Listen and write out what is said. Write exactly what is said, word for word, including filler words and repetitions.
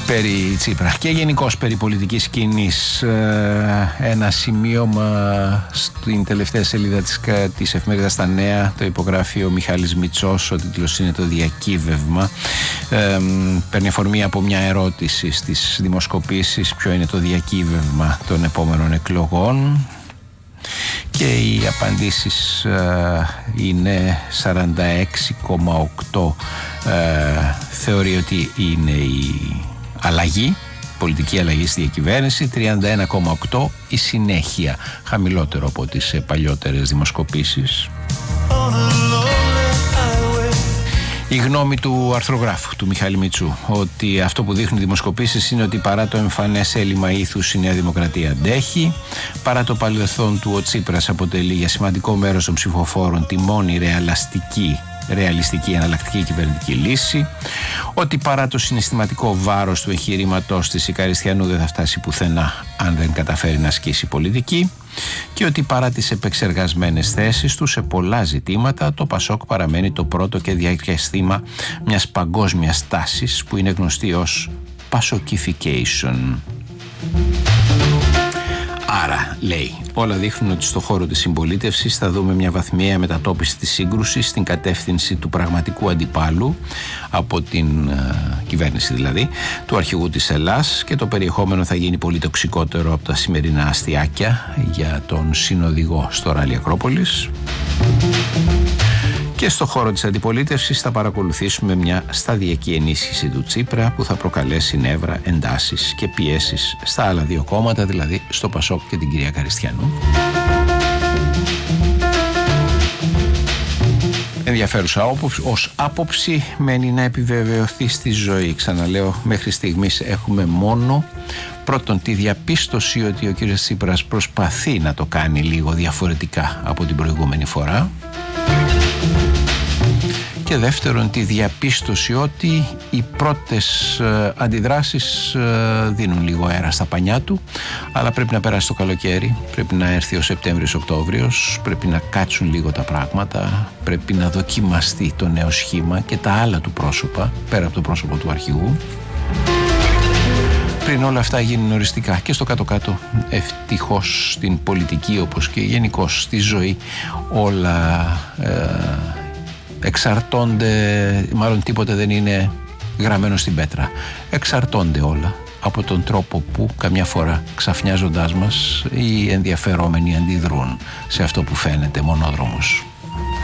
περί Τσίπρα και γενικώς περί πολιτικής σκηνής. Ένα σημείωμα στην τελευταία σελίδα της, της εφημερίδας Στα Νέα, το υπογράφει ο Μιχάλης Μητσός, ο τίτλος είναι το διακύβευμα. Ε, παίρνει αφορμή από μια ερώτηση στις δημοσκοπήσεις, ποιο είναι το διακύβευμα των επόμενων εκλογών, και οι απαντήσεις ε, είναι σαράντα έξι κόμμα οκτώ ε, θεωρεί ότι είναι η αλλαγή, πολιτική αλλαγή στη διακυβέρνηση, τριάντα ένα κόμμα οκτώ η συνέχεια, χαμηλότερο από τις παλιότερες δημοσκοπήσεις. Η γνώμη του αρθρογράφου, του Μιχάλη Μητσού, ότι αυτό που δείχνουν οι δημοσκοπήσεις είναι ότι παρά το εμφανές έλλειμμα ήθους η Νέα Δημοκρατία αντέχει, παρά το παρελθόν του ο Τσίπρας αποτελεί για σημαντικό μέρος των ψηφοφόρων τη μόνη ρεαλιστική ρεαλιστική εναλλακτική κυβερνητική λύση, ότι παρά το συναισθηματικό βάρος του εγχειρήματός της η Καριστιανού δεν θα φτάσει πουθενά αν δεν καταφέρει να ασκήσει πολιτική, και ότι παρά τις επεξεργασμένες θέσεις του σε πολλά ζητήματα το Πασόκ παραμένει το πρώτο και διαρκές θύμα μιας παγκόσμιας τάσης που είναι γνωστή ως Πασοκιfication. Άρα, λέει, όλα δείχνουν ότι στο χώρο της συμπολίτευσης θα δούμε μια βαθμιαία μετατόπιση της σύγκρουσης στην κατεύθυνση του πραγματικού αντιπάλου, από την uh, κυβέρνηση δηλαδή, του αρχηγού της Ελλάς, και το περιεχόμενο θα γίνει πολύ τοξικότερο από τα σημερινά αστιάκια για τον συνοδηγό στο ράλι Ακρόπολης. Και στο χώρο της αντιπολίτευσης θα παρακολουθήσουμε μια σταδιακή ενίσχυση του Τσίπρα που θα προκαλέσει νεύρα, εντάσεις και πιέσεις στα άλλα δύο κόμματα, δηλαδή στο Πασόκ και την κυρία Καριστιανού. Ενδιαφέρουσα ως άποψη, μένει να επιβεβαιωθεί στη ζωή. Ξαναλέω, μέχρι στιγμής έχουμε μόνο πρώτον τη διαπίστωση ότι ο κύριος Τσίπρας προσπαθεί να το κάνει λίγο διαφορετικά από την προηγούμενη φορά, και δεύτερον τη διαπίστωση ότι οι πρώτες ε, αντιδράσεις ε, δίνουν λίγο αέρα στα πανιά του, αλλά πρέπει να περάσει το καλοκαίρι, πρέπει να έρθει ο Σεπτέμβριος-Οκτώβριος, πρέπει να κάτσουν λίγο τα πράγματα, πρέπει να δοκιμαστεί το νέο σχήμα και τα άλλα του πρόσωπα πέρα από το πρόσωπο του αρχηγού, πριν όλα αυτά γίνουν οριστικά. Και στο κάτω-κάτω, ευτυχώς στην πολιτική όπως και γενικώς στη ζωή, όλα ε, εξαρτώνται, μάλλον τίποτε δεν είναι γραμμένο στην πέτρα. Εξαρτώνται όλα από τον τρόπο που καμιά φορά, ξαφνιάζοντάς μας, οι ενδιαφερόμενοι αντιδρούν σε αυτό που φαίνεται μονόδρομος.